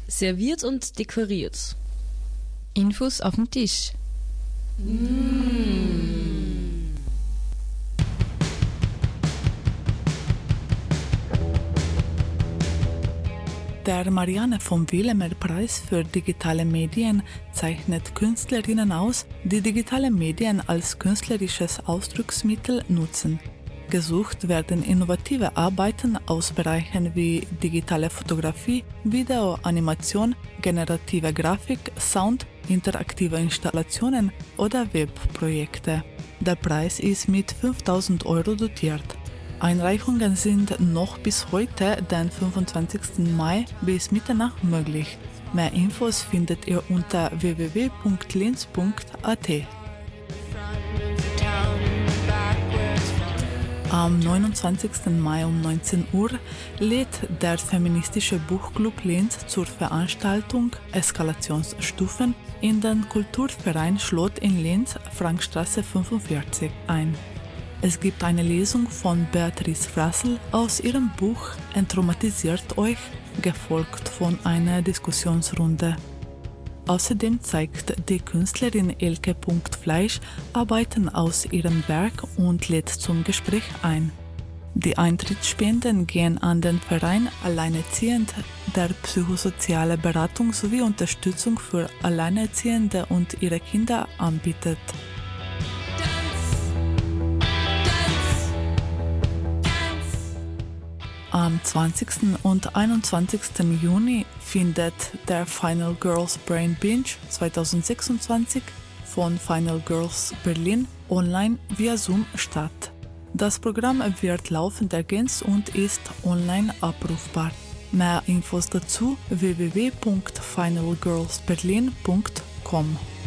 serviert und dekoriert. Infos auf dem Tisch. Der Marianne von Willemer Preis für digitale Medien zeichnet Künstlerinnen aus, die digitale Medien als künstlerisches Ausdrucksmittel nutzen. Gesucht werden innovative Arbeiten aus Bereichen wie digitale Fotografie, Video, Animation, generative Grafik, Sound, interaktive Installationen oder Webprojekte. Der Preis ist mit 5.000 € dotiert. Einreichungen sind noch bis heute, den 25. Mai, bis Mitternacht möglich. Mehr Infos findet ihr unter www.linz.at. Am 29. Mai um 19 Uhr lädt der feministische Buchclub Linz zur Veranstaltung Eskalationsstufen in den Kulturverein Schlot in Linz, Frankstraße 45 ein. Es gibt eine Lesung von Beatrice Frassel aus ihrem Buch Entraumatisiert euch, gefolgt von einer Diskussionsrunde. Außerdem zeigt die Künstlerin Elke Fleisch Arbeiten aus ihrem Werk und lädt zum Gespräch ein. Die Eintrittsspenden gehen an den Verein Alleinerziehend, der psychosoziale Beratung sowie Unterstützung für Alleinerziehende und ihre Kinder anbietet. Am 20. und 21. Juni findet der Final Girls Brain Binge 2026 von Final Girls Berlin online via Zoom statt. Das Programm wird laufend ergänzt und ist online abrufbar. Mehr Infos dazu www.finalgirlsberlin.com.